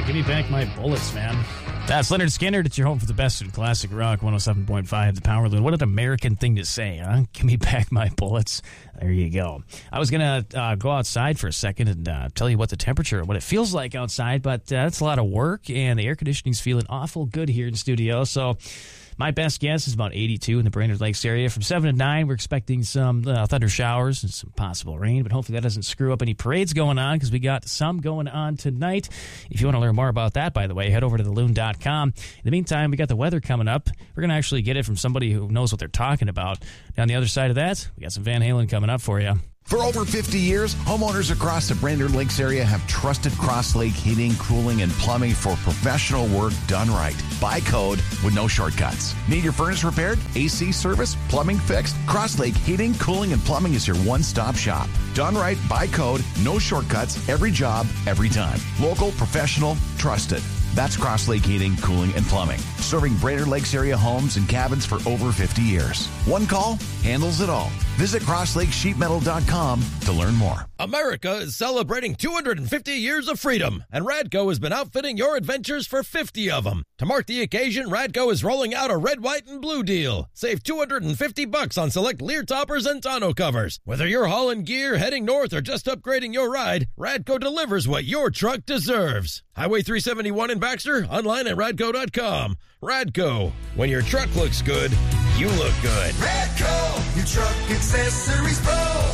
Give me back my bullets, man. That's Leonard Skinner. It's your home for the best in classic rock, 107.5, the Power Loon. What an American thing to say, huh? Give me back my bullets. There you go. I was going to go outside for a second and tell you what the temperature, what it feels like outside, but that's a lot of work, and the air conditioning's feeling awful good here in the studio, so my best guess is about 82 in the Brainerd Lakes area. From 7 to 9, we're expecting some thunder showers and some possible rain, but hopefully that doesn't screw up any parades going on because we got some going on tonight. If you want to learn more about that, by the way, head over to theloon.com. In the meantime, we got the weather coming up. We're going to actually get it from somebody who knows what they're talking about. Down the other side of that, we got some Van Halen coming up for you. For over 50 years, homeowners across the Brainerd Lakes area have trusted Cross Lake Heating, Cooling, and Plumbing for professional work done right. By code with no shortcuts. Need your furnace repaired? AC service? Plumbing fixed? Cross Lake Heating, Cooling, and Plumbing is your one-stop shop. Done right, by code, no shortcuts, every job, every time. Local, professional, trusted. That's Cross Lake Heating, Cooling, and Plumbing. Serving Brainerd Lakes area homes and cabins for over 50 years. One call handles it all. Visit crosslakesheetmetal.com to learn more. America is celebrating 250 years of freedom, and Radco has been outfitting your adventures for 50 of them. To mark the occasion, Radco is rolling out a red, white, and blue deal. Save $250 on select Lear toppers and tonneau covers. Whether you're hauling gear, heading north, or just upgrading your ride, Radco delivers what your truck deserves. Highway 371 in Baxter, online at radco.com. Radco, when your truck looks good, you look good. Radco, your truck accessories pro.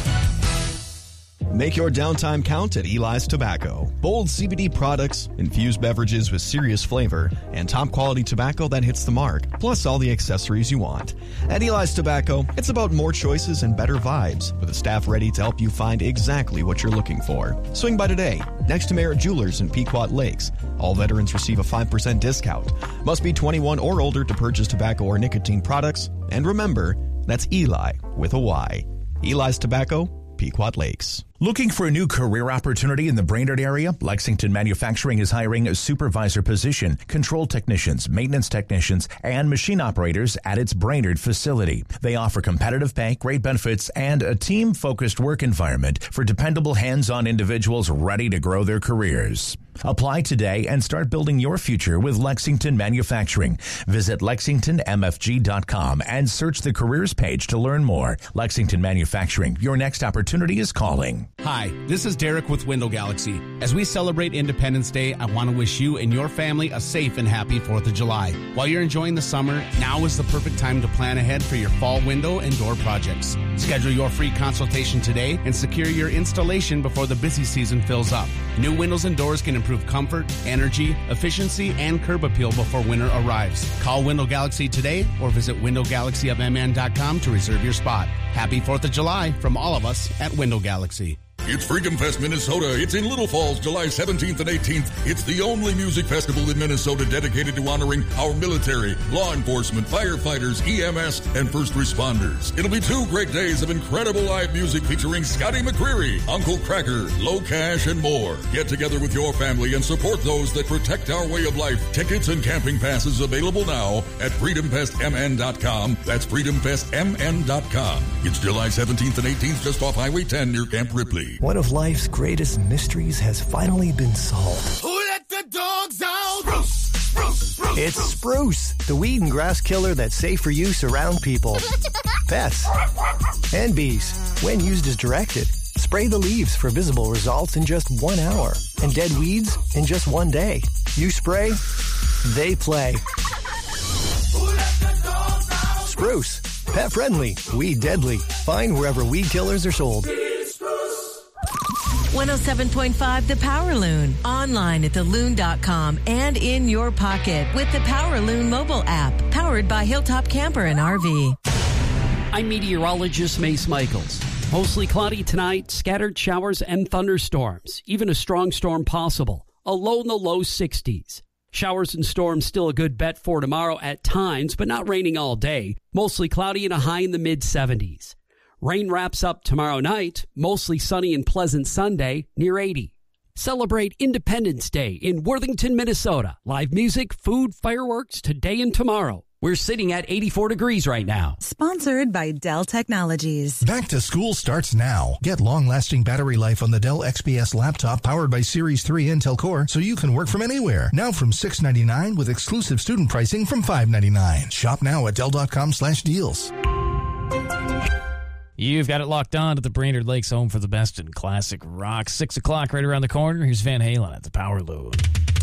Make your downtime count at Eli's Tobacco. Bold CBD products, infused beverages with serious flavor, and top quality tobacco that hits the mark, plus all the accessories you want. At Eli's Tobacco, it's about more choices and better vibes, with a staff ready to help you find exactly what you're looking for. Swing by today, next to Merritt Jewelers in Pequot Lakes. All veterans receive a 5% discount. Must be 21 or older to purchase tobacco or nicotine products. And remember, that's Eli with a Y. Eli's Tobacco, Pequot Lakes. Looking for a new career opportunity in the Brainerd area? Lexington Manufacturing is hiring a supervisor position, control technicians, maintenance technicians, and machine operators at its Brainerd facility. They offer competitive pay, great benefits, and a team-focused work environment for dependable hands-on individuals ready to grow their careers. Apply today and start building your future with Lexington Manufacturing. Visit lexingtonmfg.com and search the careers page to learn more. Lexington Manufacturing, your next opportunity is calling. Hi, this is Derek with Window Galaxy. As we celebrate Independence Day, I want to wish you and your family a safe and happy 4th of July. While you're enjoying the summer, now is the perfect time to plan ahead for your fall window and door projects. Schedule your free consultation today and secure your installation before the busy season fills up. New windows and doors can improve comfort, energy, efficiency, and curb appeal before winter arrives. Call Window Galaxy today or visit windowgalaxyofmn.com to reserve your spot. Happy 4th of July from all of us at Window Galaxy. It's Freedom Fest Minnesota. It's in Little Falls, July 17th and 18th. It's the only music festival in Minnesota dedicated to honoring our military, law enforcement, firefighters, EMS, and first responders. It'll be 2 great days of incredible live music featuring Scotty McCreery, Uncle Cracker, Low Cash, and more. Get together with your family and support those that protect our way of life. Tickets and camping passes available now at freedomfestmn.com. That's freedomfestmn.com. It's July 17th and 18th just off Highway 10 near Camp Ripley. One of life's greatest mysteries has finally been solved. Who let the dogs out? Spruce, spruce, spruce. It's Spruce, the weed and grass killer that's safe for use around people, pets, and bees. When used as directed, spray the leaves for visible results in just 1 hour, and dead weeds in just 1 day. You spray, they play. Who let the dogs out? Spruce, pet friendly, weed deadly. Find wherever weed killers are sold. 107.5 The Power Loon. Online at theloon.com and in your pocket with the Power Loon mobile app. Powered by Hilltop Camper and RV. I'm meteorologist Mace Michaels. Mostly cloudy tonight, scattered showers and thunderstorms. Even a strong storm possible. A low in the low 60s. Showers and storms still a good bet for tomorrow at times, but not raining all day. Mostly cloudy and a high in the mid-70s. Rain wraps up tomorrow night, mostly sunny and pleasant Sunday, near 80. Celebrate Independence Day in Worthington, Minnesota. Live music, food, fireworks today and tomorrow. We're sitting at 84 degrees right now. Sponsored by Dell Technologies. Back to school starts now. Get long-lasting battery life on the Dell XPS laptop powered by Series 3 Intel Core so you can work from anywhere. Now from $699 with exclusive student pricing from $599. Shop now at Dell.com/deals. You've got it locked on to the Brainerd Lakes home for the best in classic rock. 6 o'clock right around the corner. Here's Van Halen at the Power Load.